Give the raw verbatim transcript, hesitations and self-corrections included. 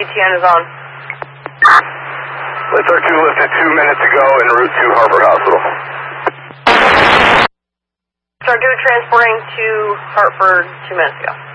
T N is on. Lift R two lifted two minutes ago en route to Harbor Hospital. Start doing transporting to Hartford two minutes ago.